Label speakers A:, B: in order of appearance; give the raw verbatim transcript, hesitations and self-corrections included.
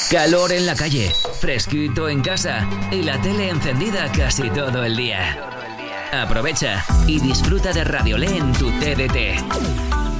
A: Calor en la calle, fresquito en casa y la tele encendida casi todo el día. Aprovecha y disfruta de Radiolé en tu T D T.